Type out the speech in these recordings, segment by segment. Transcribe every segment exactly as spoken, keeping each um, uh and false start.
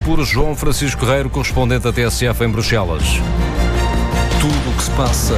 por João Francisco Guerreiro, correspondente da T S F em Bruxelas. Tudo o que se passa,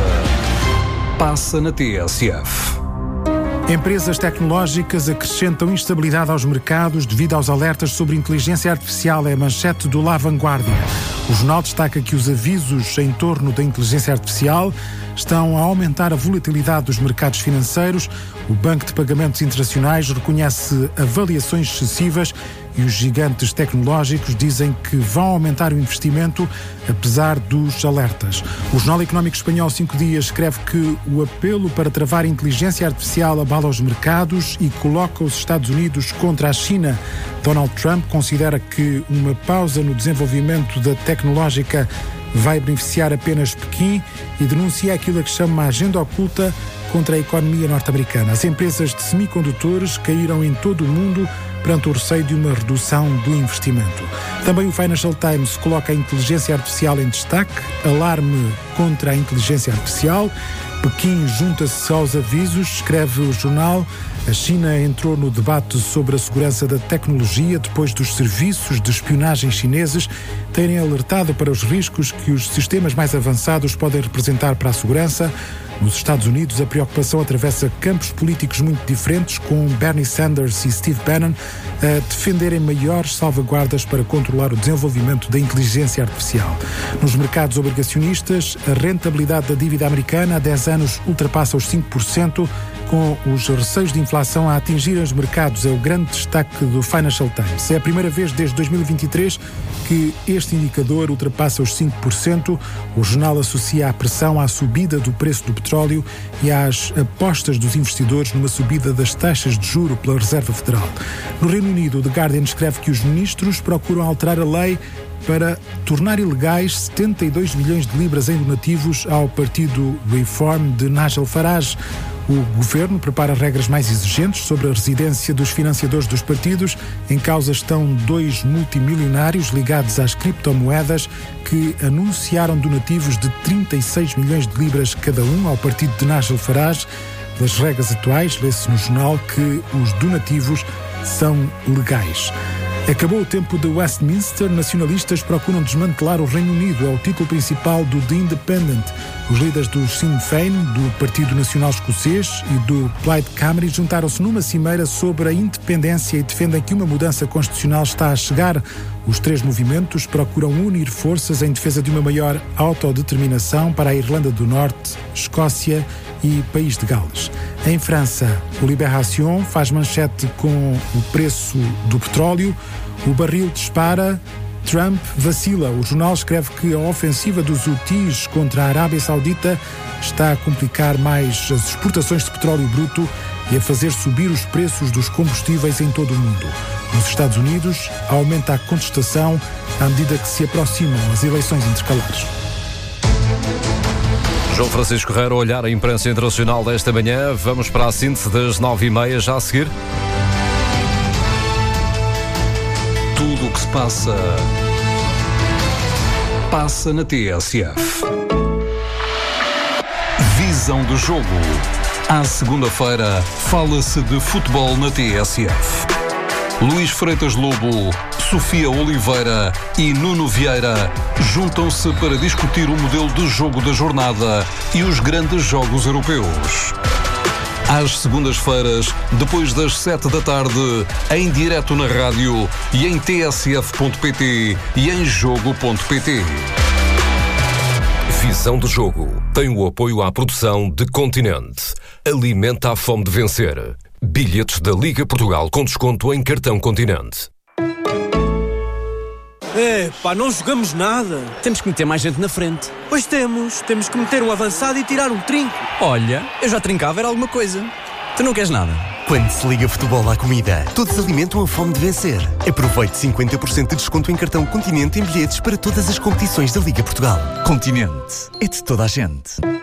passa na T S F. Empresas tecnológicas acrescentam instabilidade aos mercados devido aos alertas sobre inteligência artificial. É a manchete do La Vanguardia. O jornal destaca que os avisos em torno da inteligência artificial estão a aumentar a volatilidade dos mercados financeiros. O Banco de Pagamentos Internacionais reconhece avaliações excessivas e os gigantes tecnológicos dizem que vão aumentar o investimento, apesar dos alertas. O Jornal Económico Espanhol Cinco Dias escreve que o apelo para travar a inteligência artificial abala os mercados e coloca os Estados Unidos contra a China. Donald Trump considera que uma pausa no desenvolvimento da tecnológica vai beneficiar apenas Pequim e denuncia aquilo a que chama a agenda oculta contra a economia norte-americana. As empresas de semicondutores caíram em todo o mundo perante o receio de uma redução do investimento. Também o Financial Times coloca a inteligência artificial em destaque, alarme contra a inteligência artificial. Pequim junta-se aos avisos, escreve o jornal. A China entrou no debate sobre a segurança da tecnologia depois dos serviços de espionagem chineses terem alertado para os riscos que os sistemas mais avançados podem representar para a segurança. Nos Estados Unidos, a preocupação atravessa campos políticos muito diferentes, com Bernie Sanders e Steve Bannon a defenderem maiores salvaguardas para controlar o desenvolvimento da inteligência artificial. Nos mercados obrigacionistas, a rentabilidade da dívida americana há dez anos ultrapassa os cinco por cento, com os receios de inflação a atingir os mercados. É o grande destaque do Financial Times. É a primeira vez desde dois mil e vinte e três que este indicador ultrapassa os cinco por cento. O jornal associa a pressão à subida do preço do petróleo e às apostas dos investidores numa subida das taxas de juro pela Reserva Federal. No Reino Unido, o The Guardian escreve que os ministros procuram alterar a lei para tornar ilegais setenta e dois milhões de libras em donativos ao partido Reform de Nigel Farage. O governo prepara regras mais exigentes sobre a residência dos financiadores dos partidos. Em causa estão dois multimilionários ligados às criptomoedas que anunciaram donativos de trinta e seis milhões de libras cada um ao partido de Nigel Farage. Pelas regras atuais, lê-se no jornal que os donativos são legais. Acabou o tempo de Westminster, nacionalistas procuram desmantelar o Reino Unido. É o título principal do The Independent. Os líderes do Sinn Féin, do Partido Nacional Escocês e do Plaid Cymru juntaram-se numa cimeira sobre a independência e defendem que uma mudança constitucional está a chegar. Os três movimentos procuram unir forças em defesa de uma maior autodeterminação para a Irlanda do Norte, Escócia e País de Gales. Em França, o Libération faz manchete com o preço do petróleo. O barril dispara, Trump vacila. O jornal escreve que a ofensiva dos Houthis contra a Arábia Saudita está a complicar mais as exportações de petróleo bruto e a fazer subir os preços dos combustíveis em todo o mundo. Nos Estados Unidos, aumenta a contestação à medida que se aproximam as eleições intercalares. João Francisco Guerreiro, olhar a imprensa internacional desta manhã. Vamos para a síntese das nove e meia, já a seguir. Tudo o que se passa, passa na T S F. Visão do jogo. À segunda-feira, fala-se de futebol na T S F. Luís Freitas Lobo, Sofia Oliveira e Nuno Vieira juntam-se para discutir o modelo de jogo da jornada e os grandes jogos europeus. Às segundas-feiras, depois das sete da tarde, em direto na rádio e em t s f ponto p t e em jogo ponto p t. Visão do jogo tem o apoio à produção de Continente. Alimenta a fome de vencer. Bilhetes da Liga Portugal com desconto em cartão Continente. É, pá, não jogamos nada. Temos que meter mais gente na frente. Pois temos. Temos que meter um avançado e tirar um trinco. Olha, eu já trincava, era alguma coisa. Tu não queres nada? Quando se liga futebol à comida, todos alimentam a fome de vencer. Aproveite cinquenta por cento de desconto em cartão Continente em bilhetes para todas as competições da Liga Portugal. Continente. É de toda a gente.